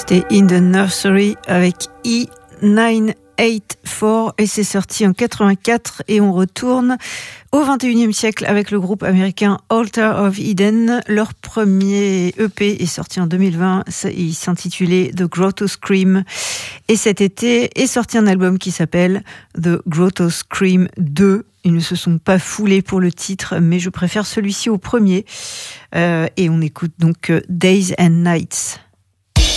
C'était In the Nursery avec E984 et c'est sorti en 84 et on retourne au 21e siècle avec le groupe américain Altar of Eden. Leur premier EP est sorti en 2020, il s'intitulait The Grotto Scream et cet été est sorti un album qui s'appelle The Grotto Scream 2. Ils ne se sont pas foulés pour le titre, mais je préfère celui-ci au premier. Et on écoute donc Days and Nights.